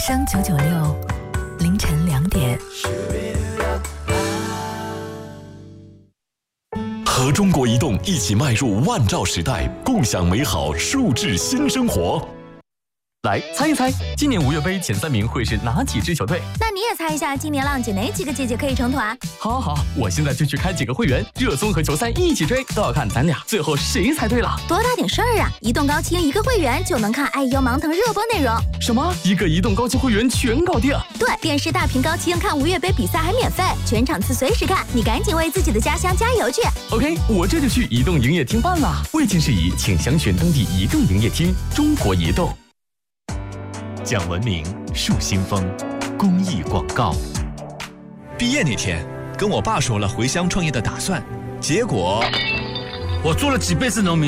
声996，凌晨2点。 和中国移动一起迈入万兆时代，共享美好数字新生活。 来猜一猜，今年5月杯前3名会是哪几支球队？ 那你也猜一下，今年浪姐哪几个姐姐可以成团？ 好，我现在就去开几个会员，热搜和球赛一起追，都要看咱俩最后谁猜对了。 多大点事儿啊！移动高清一个会员就能看IEO盲腾热播内容。 什么？一个移动高清会员全搞定？ 对，电视大屏高清看5月杯比赛还免费，全场次随时看，你赶紧为自己的家乡加油去。 OK， 我这就去移动营业厅办了。未经事宜，请详询当地移动营业厅。中国移动。 讲文明树新风，公益广告。毕业那天，跟我爸说了回乡创业的打算，结果我做了几辈子农民。